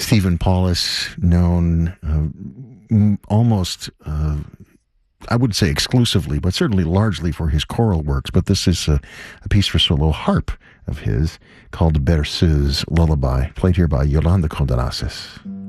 Stephen Paulus, known almost, I wouldn't say exclusively, but certainly largely for his choral works. But this is a piece for solo harp of his called Berceuse Lullaby, played here by Yolanda Condaraces.